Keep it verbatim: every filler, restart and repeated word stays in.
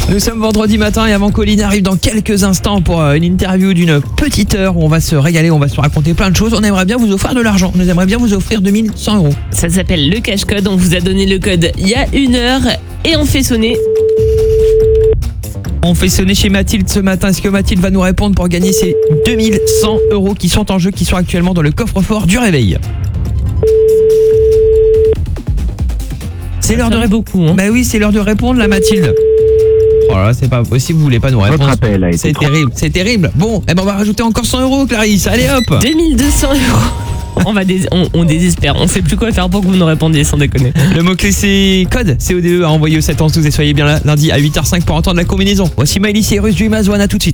Nous sommes vendredi matin et avant Colline arrive dans quelques instants pour une interview d'une petite heure où on va se régaler, on va se raconter plein de choses. On aimerait bien vous offrir de l'argent, on aimerait bien vous offrir deux mille cent euros. Ça s'appelle le cash code, on vous a donné le code il y a une heure et on fait sonner. On fait sonner chez Mathilde ce matin. Est-ce que Mathilde va nous répondre pour gagner ces deux mille cent euros qui sont en jeu, qui sont actuellement dans le coffre-fort du réveil? C'est l'heure de répondre. beaucoup. Hein. Bah oui, c'est l'heure de répondre là, Mathilde. Oh là là, c'est pas possible, vous voulez pas nous répondre. Votre appel a été C'est trop- terrible, c'est terrible. Bon, eh ben on va rajouter encore cent euros, Clarisse. Allez hop. deux mille deux cents euros. On, va dés- on, on désespère, on sait plus quoi faire pour que vous nous répondiez sans déconner. Le mot-clé c'est code, C O D E à envoyer au sept onze douze et soyez bien là lundi à huit heures zéro cinq pour entendre la combinaison. Voici Miley Cyrus, Dream As One, à tout de suite.